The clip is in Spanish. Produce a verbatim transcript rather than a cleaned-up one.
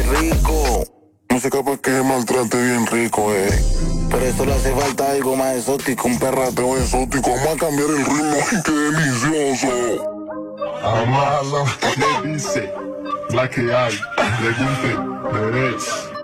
rico. No sé capaz que se maltrate bien rico, eh. Pero eso le hace falta algo más exótico. Un perrateo exótico. Vamos a cambiar el ritmo. ¡Qué delicioso! Amala, le dice la que hay, le guste, le des.